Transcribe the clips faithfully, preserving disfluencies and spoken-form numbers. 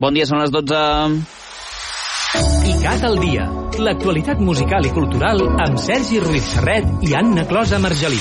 Bon dia, són les dotze. ICAT al dia. L'actualitat musical i cultural amb Sergi Ruiz Serret i Anna Closa Margelí.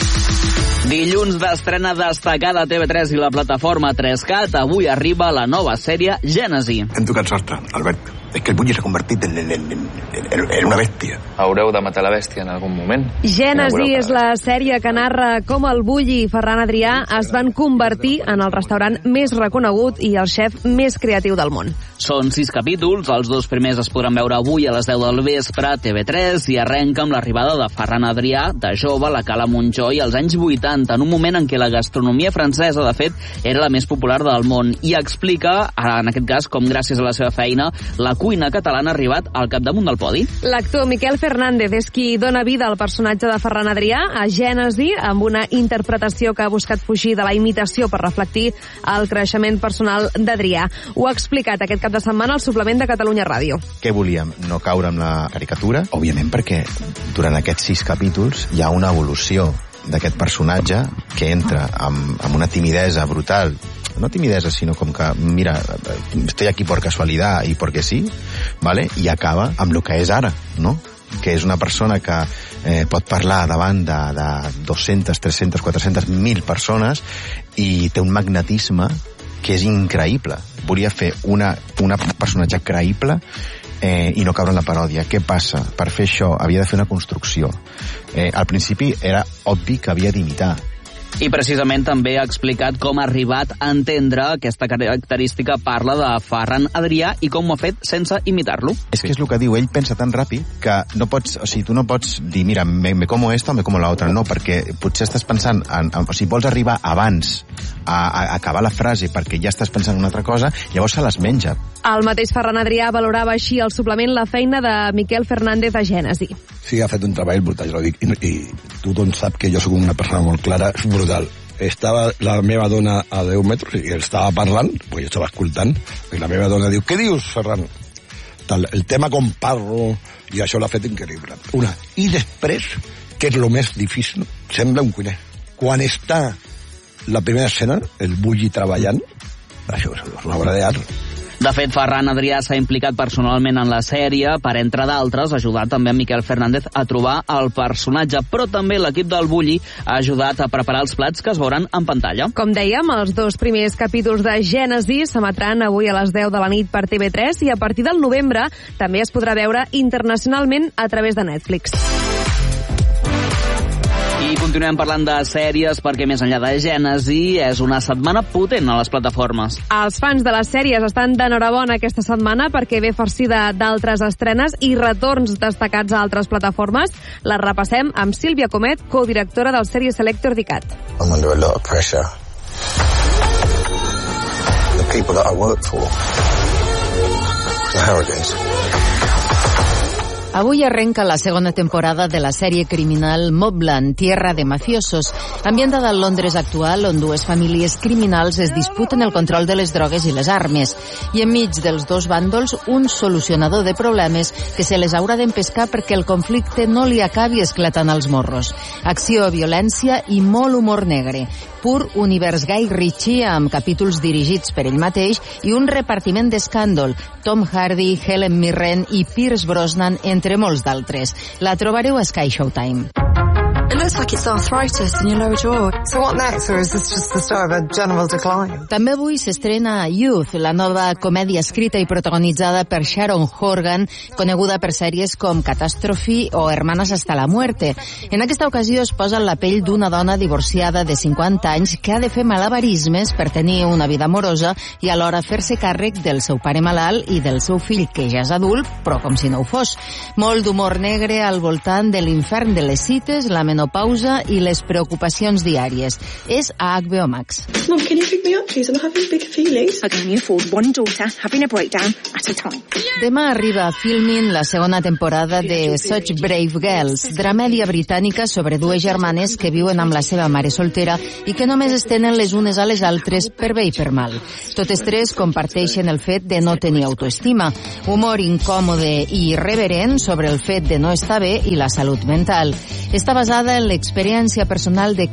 Dilluns d'estrena destacada a T V tres i la plataforma tres cat. Avui arriba la nova sèrie Gènesi. Hem tocat sostre, Albert. És que el Bulli s'ha convertit en, en, en, en, en una bèstia. Haureu de matar la bèstia en algun moment. Gènesi és la sèrie que narra com el Bulli i Ferran Adrià es van convertir en el restaurant més reconegut i el xef més creatiu del món. Són sis capítols, els dos primers es podran veure avui a les deu del vespre a T V tres i arrenca amb l'arribada de Ferran Adrià, de jove, a la Cala Montjoi als anys vuitanta, en un moment en què la gastronomia francesa, de fet, era la més popular del món, i explica, en aquest cas, com gràcies a la seva feina, la cuina catalana ha arribat al capdamunt del podi. L'actor Miquel Fernández és qui dona vida al personatge de Ferran Adrià a Gènesi, amb una interpretació que ha buscat fugir de la imitació per reflectir el creixement personal d'Adrià. Ho ha explicat aquest cap de setmana al suplement de Catalunya Ràdio. Què volíem? No caure amb la caricatura? Òbviament perquè durant aquests sis capítols hi ha una evolució d'aquest personatge que entra amb, amb una timidesa brutal, no timidesa, sinó com que, mira, estoy aquí por casualidad y porque sí, ¿vale? I acaba amb el que és ara, no? Que és una persona que eh, pot parlar davant de, de dos-centes, tres-centes, quatre-centes, mil persones i té un magnetisme que és increïble. Volia fer una, una personatge creïble eh, i no caure en la paròdia. Què passa? Per fer això havia de fer una construcció. Eh, al principi era obvi que havia d'imitar. I precisament també ha explicat com ha arribat a entendre aquesta característica, parla de Ferran Adrià i com ho ha fet sense imitar-lo. És que és el que diu, ell pensa tan ràpid que no pots, o sigui, tu no pots dir, mira, me, me como esta o me como la otra, no, perquè potser estàs pensant, en, en, o sigui, vols arribar abans a, a acabar la frase perquè ja estàs pensant en una altra cosa, llavors se les menja. El mateix Ferran Adrià valorava així al suplement la feina de Miquel Fernández a Gènesi. Sí, ha fet un treball brutal, jo dic, i, i tothom sap que jo soc una persona molt clara, és brutal. Estava la meva dona a deu metres i ell estava parlant, perquè jo estava escoltant, i la meva dona diu, què dius, Ferran? Tal, el tema com parlo, i això l'ha fet increïble. Una. I després, que és el més difícil, sembla un cuiner. Quan està la primera escena, el Bulli treballant, això és una obra d'art. De fet, Ferran Adrià s'ha implicat personalment en la sèrie per, entre d'altres, ajudar també a Miquel Fernández a trobar el personatge, però també l'equip del Bulli ha ajudat a preparar els plats que es veuran en pantalla. Com dèiem, els dos primers capítols de Gènesi s'emetran avui a les deu de la nit per T V tres i a partir del novembre també es podrà veure internacionalment a través de Netflix. I continuem parlant de sèries perquè més enllà de Gènesi és una setmana potent a les plataformes. Els fans de les sèries estan d'enhorabona aquesta setmana perquè ve farcida d'altres estrenes i retorns destacats a altres plataformes. Les repassem amb Sílvia Comet, codirectora del Serie Selector d'ICAT. I'm under a lot of pressure. The people that I work for, the Harrogans. Avui arrenca la segona temporada de la sèrie criminal Mobland, Tierra de Mafiosos, ambientada al Londres actual, on dues famílies criminals es disputen el control de les drogues i les armes. I enmig dels dos bàndols, un solucionador de problemes que se les haurà d'empescar perquè el conflicte no li acabi esclatant als morros. Acció, violència i molt humor negre. Pur univers Guy Ritchie amb capítols dirigits per ell mateix i un repartiment d'escàndol. Tom Hardy, Helen Mirren i Pierce Brosnan, entre molts d'altres. La trobareu a Sky Showtime. It looks like it's arthritis in your lower jaw. So what next, or is this just the start of a general decline? També avui s'estrena Youth, la nova comèdia escrita i protagonitzada per Sharon Horgan, coneguda per sèries com Catastrophe o Hermanas hasta la muerte. En aquesta ocasió es posa en la pell d'una dona divorciada de cinquanta anys que ha de fer malabarismes per tenir una vida amorosa i alhora fer-se càrrec del seu pare malalt i del seu fill, que ja és adult, però com si no ho fos. Molt d'humor negre al voltant de l'infern de les cites, la menopausa i les preocupacions diàries. És a H B O Max. Mom, can you pick me up, please? I'm having big feelings. I can only afford one daughter having a breakdown at a time. Demà arriba a Filmin la segona temporada de Such Brave Girls, dramèdia britànica sobre dues germanes que viuen amb la seva mare soltera i que només es tenen les unes a les altres per bé i per mal. Totes tres comparteixen el fet de no tenir autoestima, humor incòmode i irreverent sobre el fet de no estar bé i la salut mental. Està basada en l'experiència personal de Kat Sutton,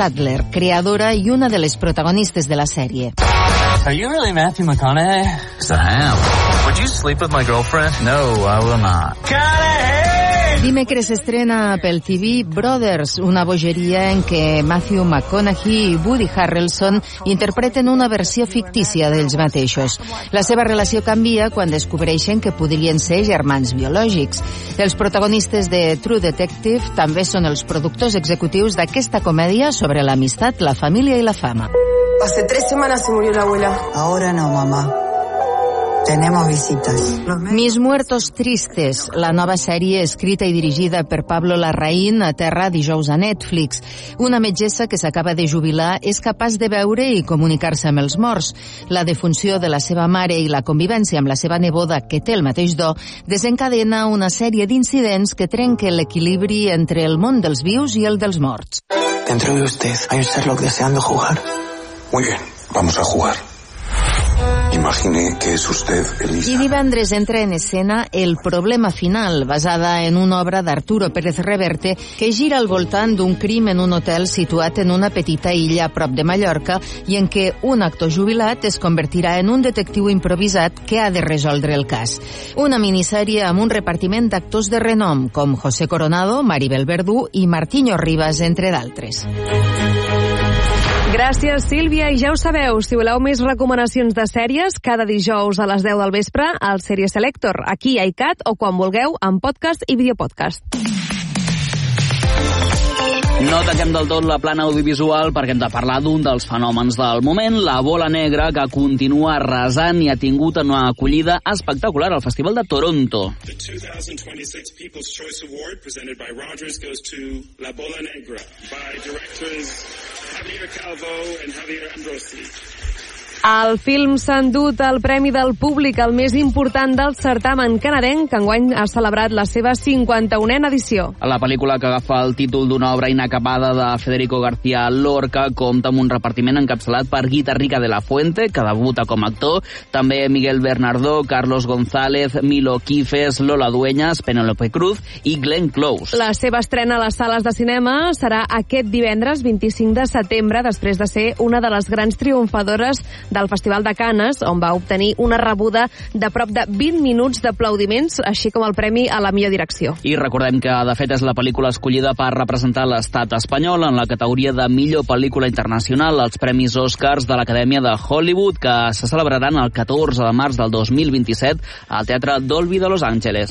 Sadler, creadora i una de les protagonistes de la sèrie. Are you really Matthew McConaughey? Yes, I am. Would you sleep with my girlfriend? No, I will not. Dimecres s'estrena a Apple T V Brothers, una bogeria en què Matthew McConaughey i Woody Harrelson interpreten una versió fictícia d'ells mateixos. La seva relació canvia quan descobreixen que podrien ser germans biològics. Els protagonistes de True Detective també són els productors executius d'aquesta comèdia sobre l'amistat, la família i la fama. Hace tres semanas se murió la abuela. Ahora no, mamá. Tenemos visitas. Mis muertos tristes, la nova sèrie escrita i dirigida per Pablo Larraín, aterra dijous a Netflix. Una metgessa que s'acaba de jubilar és capaç de veure i comunicar-se amb els morts. La defunció de la seva mare i la convivència amb la seva neboda, que té el mateix do, desencadena una sèrie d'incidents que trenquen l'equilibri entre el món dels vius i el dels morts. Dentro de usted hay un Sherlock deseando jugar. Muy bien, vamos a jugar. Imagine que es usted Elisa. I divendres entra en escena El problema final, basada en una obra d'Arturo Pérez Reverte que gira al voltant d'un crim en un hotel situat en una petita illa a prop de Mallorca i en què un actor jubilat es convertirà en un detectiu improvisat que ha de resoldre el cas. Una minissèrie amb un repartiment d'actors de renom com José Coronado, Maribel Verdú i Marquinhos Rivas, entre d'altres. Gràcies, Sílvia. I ja ho sabeu, si voleu més recomanacions de sèries, cada dijous a les deu del vespre al Serie Selector, aquí a iCat o quan vulgueu en podcast i videopodcast. No tanquem del tot la plana audiovisual perquè hem de parlar d'un dels fenòmens del moment, la bola negra, que continua arrasant i ha tingut una acollida espectacular al Festival de Toronto. The two thousand twenty-six People's Choice Award presented by Rogers goes to La Bola Negra by directors Javier Calvo and Javier Ambrosi. El film s'ha endut el Premi del Públic, el més important del certamen canadenc, que enguany ha celebrat la seva cinquanta-unena edició. La pel·lícula, que agafa el títol d'una obra inacabada de Federico García Lorca, compta amb un repartiment encapçalat per Guita Rica de la Fuente, que debuta com a actor, també Miguel Bernardó, Carlos González, Milo Quifes, Lola Dueñas, Penélope Cruz i Glenn Close. La seva estrena a les sales de cinema serà aquest divendres vint-i-cinc de setembre, després de ser una de les grans triomfadores del Festival de Canes, on va obtenir una rebuda de prop de vint minuts d'aplaudiments, així com el premi a la millor direcció. I recordem que, de fet, és la pel·lícula escollida per representar l'estat espanyol en la categoria de millor pel·lícula internacional als Premis Oscars de l'Acadèmia de Hollywood, que se celebraran el catorze de març del dos mil vint-i-set al Teatre Dolby de Los Angeles.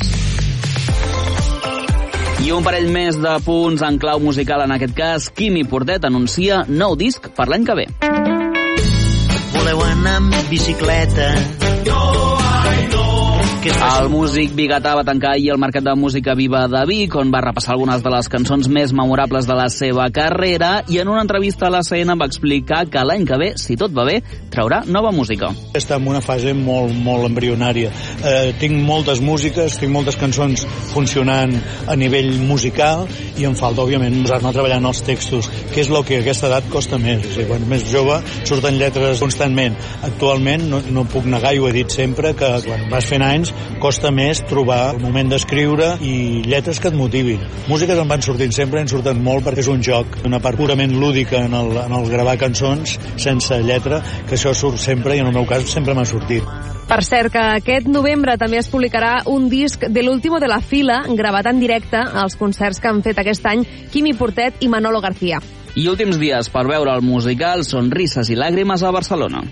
I un parell més de punts en clau musical, en aquest cas, Quimi Portet anuncia nou disc per l'any que ve. Voleu anar amb bicicleta? No, ai, no. El músic biguetà va tancar ahir el Mercat de Música Viva de Vic, on va repassar algunes de les cançons més memorables de la seva carrera, i en una entrevista a l'A C N va explicar que l'any que ve, si tot va bé, traurà nova música. Està en una fase molt, molt embrionària. Eh, tinc moltes músiques, tinc moltes cançons funcionant a nivell musical, i em falta, òbviament, posar-me a treballar en els textos, que és el que a aquesta edat costa més. O sigui, quan més jove surten lletres constantment. Actualment no, no puc negar, i ho he dit sempre, que quan vas fent anys costa més trobar el moment d'escriure i lletres que et motivin. Músiques em van sortint sempre, en surten molt, perquè és un joc, una part purament lúdica en el, en el gravar cançons sense lletra, que això surt sempre, i en el meu cas sempre m'ha sortit. Per cert, que aquest novembre també es publicarà un disc de l'último de la fila, gravat en directe als concerts que han fet aquest any Quimi Portet i Manolo García. I últims dies per veure el musical Sonrises i Làgrimes a Barcelona.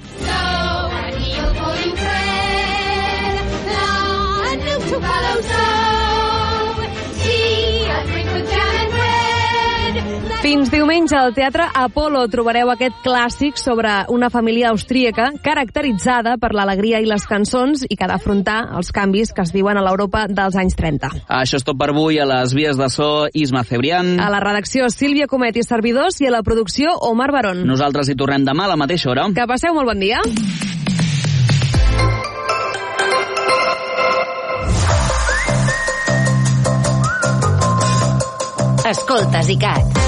Fins diumenge al Teatre Apolo trobareu aquest clàssic sobre una família austríaca caracteritzada per l'alegria i les cançons i que ha d'afrontar els canvis que es viuen a l'Europa dels anys trenta. Això és tot per avui. A les vies de so, Isma Cebrián. A la redacció, Sílvia Comet i servidors, i a la producció, Omar Barón. Nosaltres hi tornem demà a la mateixa hora. Que passeu molt bon dia. Escoltes, ICAT.